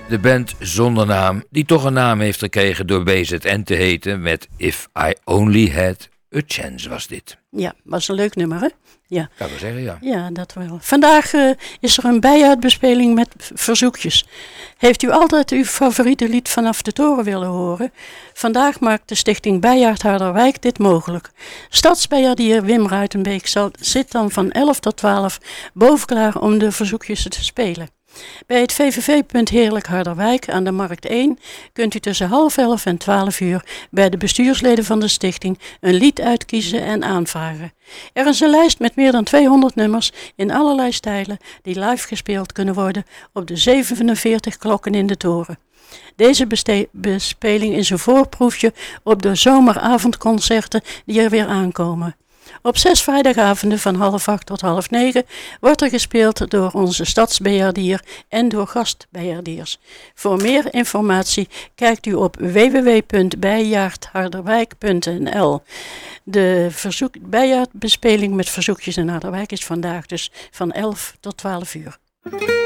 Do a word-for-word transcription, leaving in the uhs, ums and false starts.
De band zonder naam, die toch een naam heeft gekregen door B Z N te heten met If I Only Had a Chance was dit. Ja, was een leuk nummer, hè? Ja. Kan ik wel zeggen, ja. Ja, dat wel. Vandaag uh, is er een bijuitbespeling met verzoekjes. Heeft u altijd uw favoriete lied vanaf de toren willen horen? Vandaag maakt de stichting Bijaard Harderwijk dit mogelijk. Stadsbijaardier Wim Ruitenbeek zal, zit dan van elf tot twaalf bovenklaar om de verzoekjes te spelen. Bij het V V V-punt Heerlijk Harderwijk aan de Markt één kunt u tussen half elf en twaalf uur bij de bestuursleden van de stichting een lied uitkiezen en aanvragen. Er is een lijst met meer dan tweehonderd nummers in allerlei stijlen die live gespeeld kunnen worden op de zevenenveertig klokken in de toren. Deze beste- bespeling is een voorproefje op de zomeravondconcerten die er weer aankomen. Op zes vrijdagavonden van half acht tot half negen wordt er gespeeld door onze stadsbejaardier en door gastbejaardiers. Voor meer informatie kijkt u op w w w punt bijaardharderwijk punt n l. De verzoek, bijaardbespeling met verzoekjes in Harderwijk is vandaag dus van elf tot twaalf uur.